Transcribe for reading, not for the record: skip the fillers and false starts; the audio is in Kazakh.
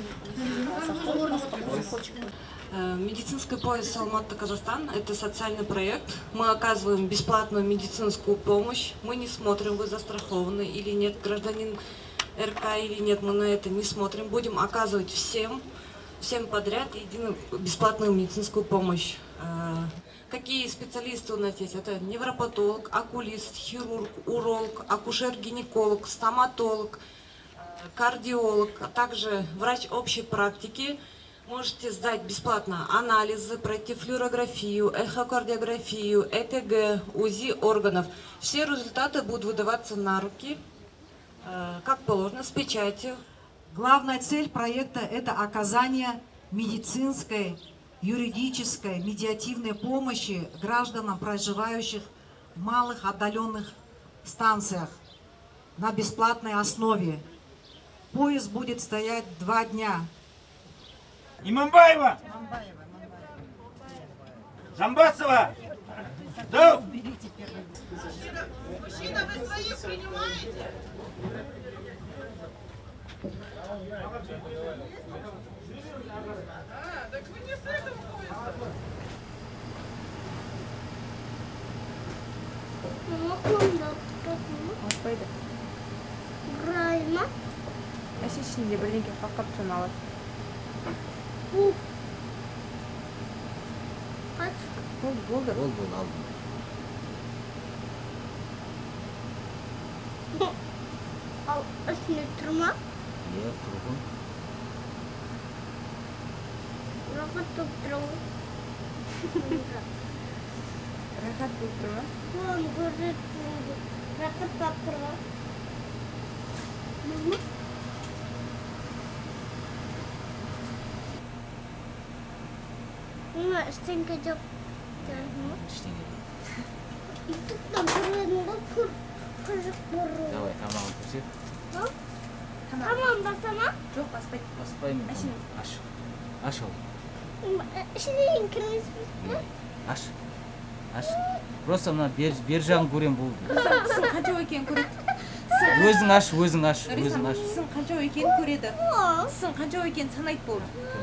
Медицинский пояс Алматы, Казахстан – это социальный проект. Мы оказываем бесплатную медицинскую помощь. Мы не смотрим, вы застрахованы или нет, гражданин РК или нет, мы на это не смотрим. Будем оказывать всем подряд единую бесплатную медицинскую помощь. Какие специалисты у нас есть? Это невропатолог, окулист, хирург, уролог, акушер-гинеколог, стоматолог, кардиолог, а также врач общей практики. Можете сдать бесплатно анализы, пройти флюорографию, эхокардиографию, ЭКГ, УЗИ органов. Все результаты будут выдаваться на руки, как положено, с печатью. Главная цель проекта – это оказание медицинской, юридической, медиативной помощи гражданам, проживающих в малых отдаленных станциях на бесплатной основе. Поезд будет стоять 2 дня. Имамбаева! Жамбасова! Да! Мужчина, вы своих принимаете? Так вы не с этого Аспайды. Райма. Әсе ішінде бірдеңке қақап тұрын алады. Болды. Алдым. Ал үстіне тұрма. Тұрғын. Рахат топ тұру. Рахат болып тұр ма? Оны көрсет. Рахат топ тұру. Мама, ештеңке жоқ. Ештеңе. Ютубтан көргенім ғой, қызық көру. Давай, тамағын көрсет. Тамам басама? Жоқ, баспайды. Баспаймын. Әшейін. Аш ол. Ішіне ең кірмеспіз бе? Аш. Просто мына бер жағын көрем болды. Тісің қанша екенін көреді. Өзің аш. Тісің қанша екенін көреді. Тісің қанша екенін санайды болды.